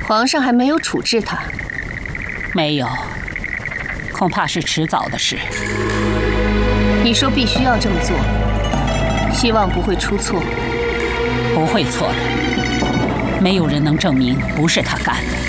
皇上还没有处置他？ 没有，恐怕是迟早的事。 你说必须要这么做，希望不会出错。 不会错的，没有人能证明不是他干的。